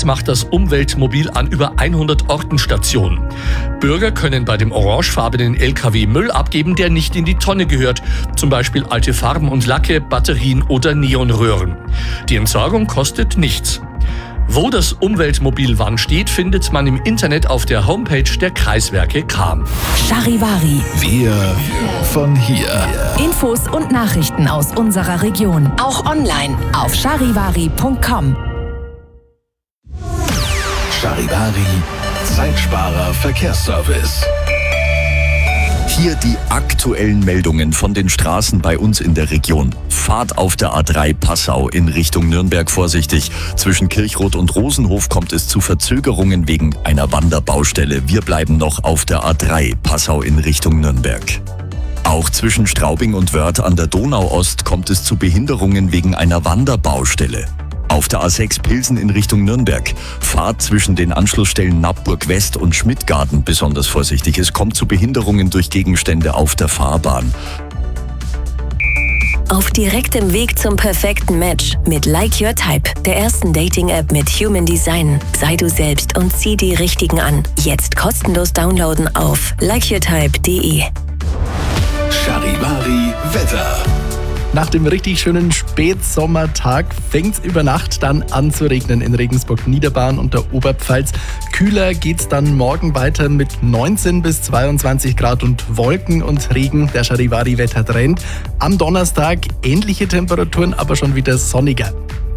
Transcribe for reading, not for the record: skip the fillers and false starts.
macht das Umweltmobil an über 100 Orten Station. Bürger können bei dem orangefarbenen LKW Müll abgeben, der nicht in die Tonne gehört. Zum Beispiel alte Farben und Lacke, Batterien oder Neonröhren. Die Entsorgung kostet nichts. Wo das Umweltmobil wann steht, findet man im Internet auf der Homepage der Kreiswerke Cham. Charivari. Wir von hier. Infos und Nachrichten aus unserer Region. Auch online auf charivari.com. Charivari, Zeitsparer Verkehrsservice. Hier die aktuellen Meldungen von den Straßen bei uns in der Region. Fahrt auf der A3 Passau in Richtung Nürnberg vorsichtig. Zwischen Kirchroth und Rosenhof kommt es zu Verzögerungen wegen einer Wanderbaustelle. Wir bleiben noch auf der A3 Passau in Richtung Nürnberg. Auch zwischen Straubing und Wörth an der Donauost kommt es zu Behinderungen wegen einer Wanderbaustelle. Auf der A6 Pilsen in Richtung Nürnberg. Fahrt zwischen den Anschlussstellen Nappburg West und Schmidtgarten besonders vorsichtig. Es kommt zu Behinderungen durch Gegenstände auf der Fahrbahn. Auf direktem Weg zum perfekten Match mit Like Your Type, der ersten Dating-App mit Human Design. Sei du selbst und zieh die Richtigen an. Jetzt kostenlos downloaden auf likeyourtype.de. Charivari Wetter. Nach dem richtig schönen Spätsommertag fängt es über Nacht dann an zu regnen in Regensburg, Niederbayern und der Oberpfalz. Kühler geht's dann morgen weiter mit 19 bis 22 Grad und Wolken und Regen. Der Charivari-Wettertrend. Am Donnerstag ähnliche Temperaturen, aber schon wieder sonniger.